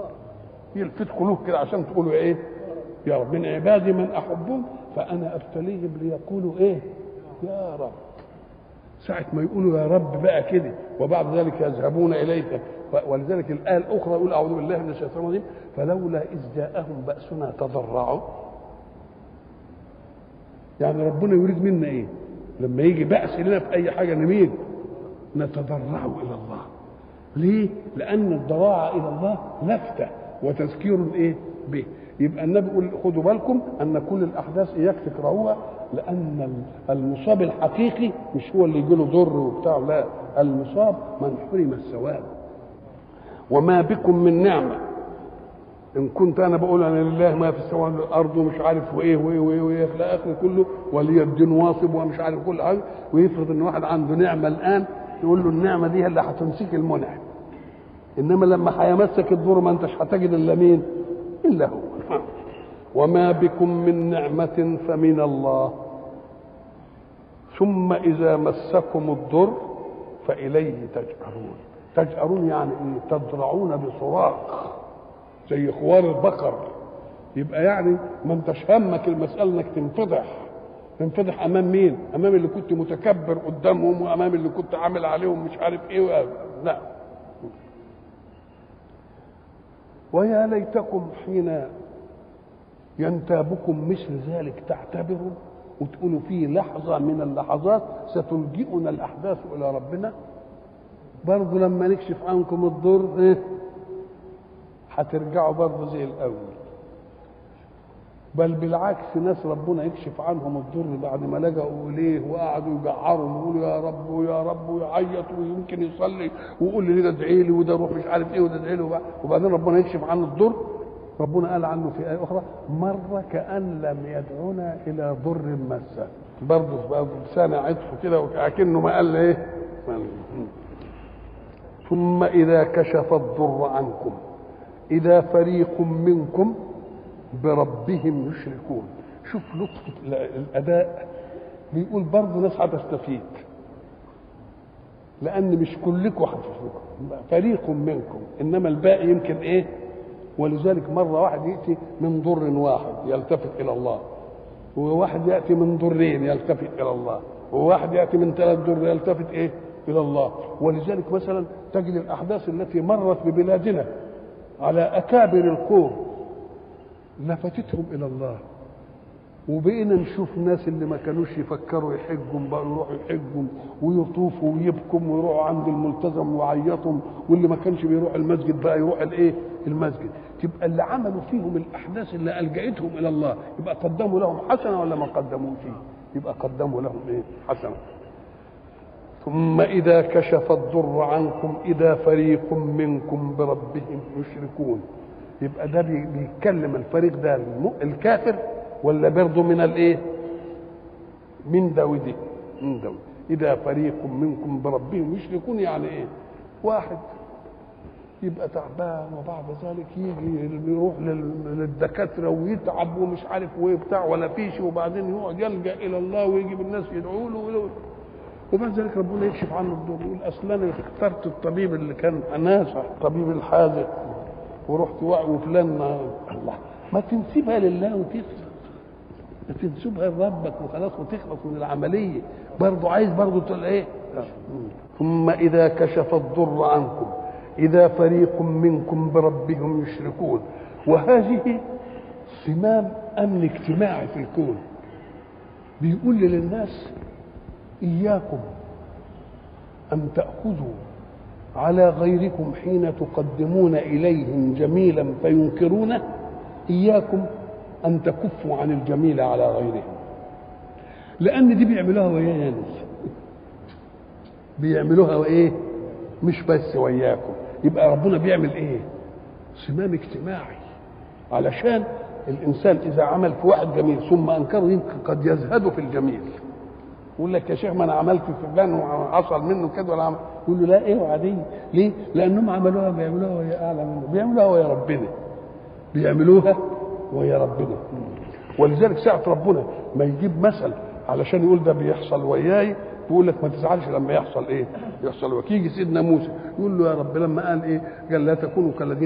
يلفتكم له كده عشان تقولوا ايه؟ يا رب. من عبادي من احبهم فانا ابتليهم ليقولوا ايه؟ يا رب. ساعة ما يقولوا يا رب بقى كده وبعد ذلك يذهبون إليك. ولذلك الآية الأخرى يقول أعوذ بالله من الشيطان الرجيم فلولا إذ جاءهم بأسنا تضرعوا. يعني ربنا يريد منا إيه؟ لما يجي بأس لنا في أي حاجة نميل نتضرع إلى الله. ليه؟ لأن الضراعة إلى الله لفتة وتذكير إيه؟ به. يبقى النبي يقول خدوا بالكم أن كل الأحداث إياك تكرهوها، لأن المصاب الحقيقي مش هو اللي يجي له ضر وبتاع، لا، المصاب من حرم الثواب. وما بكم من نعمة إن كنت أنا بقول أنا لله ما في السماوات والأرض ومش عارف وإيه وإيه وإيه وإيه في الآخر كله ولي الدين واصب ومش عارف كل حاجة، ويفرض إن واحد عنده نعمة الآن يقول له النعمة دي اللي هتمسك المنعم، إنما لما هيمسك الضر ما أنتش هتجد إلا مين؟ إلا هو. وما بكم من نعمة فمن الله ثم إذا مسكم الضر فإليه تجأرون. تجأرون يعني إيه؟ تضرعون بصراخ زي خوار البقر. يبقى يعني ما انتش همك المسألة انك تنفضح امام مين؟ امام اللي كنت متكبر قدامهم وامام اللي كنت عامل عليهم مش عارف ايه. لا. ويا ليتكم حين ينتابكم مثل ذلك تعتبروا وتقولوا في لحظة من اللحظات ستلجئنا الأحداث إلى ربنا. برضه لما نكشف عنكم الضر إيه؟ هترجعوا برضه زي الأول. بل بالعكس ناس ربنا يكشف عنهم الضر بعد ما لجأوا إليه وقعدوا يجعروا ويقولوا يا رب ويا رب ويعيط ويمكن يصلي ويقول لي ده ادعي لي وده روح مش عارف ايه وده ادعي له، وبعدين ربنا يكشف عنه الضر. ربنا قال عنه في آية أخرى مرة كأن لم يدعونا إلى ضر مسه، برضه بسنة عطف كده وكأنه ما قال إيه. ثم إذا كشف الضر عنكم إذا فريق منكم بربهم يشركون. شوف لطف الأداء، بيقول برضه ناس هتستفيد لأن مش كلكم هتستفيدوا، فريق منكم، إنما الباقي يمكن إيه. ولذلك مرة واحد يأتي من ضر واحد يلتفت إلى الله، وواحد يأتي من ضرين يلتفت إلى الله، وواحد يأتي من 3 ضر يلتفت إيه إلى الله. ولذلك مثلا تجد الأحداث التي مرت ببلادنا على أكابر القوم لفتتهم إلى الله، وبقينا نشوف ناس اللي ما كانوش يفكروا يحجوا بقوا يروحوا يحجوا ويطوفوا ويبكوا ويروحوا عند الملتزم ويعيطوا، واللي ما كانش بيروح المسجد بقى يروح الايه؟ المسجد. تبقى اللي عملوا فيهم الاحداث اللي الجأتهم الى الله يبقى قدموا لهم حسنه ولا ما قدموش؟ يبقى قدموا لهم ايه؟ حسنه. ثم اذا كشف الضر عنكم اذا فريق منكم بربهم يشركون. يبقى ده بيتكلم الفريق ده الكافر ولا برضه من الايه؟ من داودي، من داود. اذا فريق منكم بربهم يشركون يعني ايه؟ واحد يبقى تعبان وبعد ذلك يجي يروح للدكاتره ويتعب ومش عارف وايه بتاع ولا فيش، وبعدين يقعد يلجا الى الله ويجي الناس يدعوا له وبعد ذلك ربنا يكشف عنه الضر يقول اصل انا اخترت الطبيب اللي كان ناصح، الطبيب الحاذق، ورحت وفلان. الله، ما تنسبها لله وتخلص، ما تنسبها لربك وخلاص وتخلص من العمليه. برضه عايز برضه تقول ايه؟ ثم اذا كشف الضر عنكم اذا فريق منكم بربهم يشركون. وهذه صمام امن اجتماعي في الكون، بيقول للناس اياكم ان تاخذوا على غيركم حين تقدمون إليهم جميلا فينكرونه، إياكم أن تكفوا عن الجميل على غيرهم، لأن دي بيعملوها ويانا، بيعملوها وإيه؟ مش بس وياكم. يبقى ربنا بيعمل إيه؟ صمام اجتماعي، علشان الإنسان إذا عمل في واحد جميل ثم أنكره يمكن قد يزهد في الجميل، يقول لك يا شيخ ما انا عملت في فلان وحصل منه كده ولا عمل، يقول له لا ايه وعادي. ليه؟ لانهم عملوها بيعملوها وهي اعلى منه، بيعملوها ويا ربنا، بيعملوها ويا ربنا. ولذلك ساعه ربنا ما يجيب مثل علشان يقول ده بيحصل وياي، يقول لك ما تزعلش لما يحصل ايه؟ يحصل وياك. يجي سيدنا موسى يقول له يا رب لما قال ايه؟ قال لا تكونوا كالذين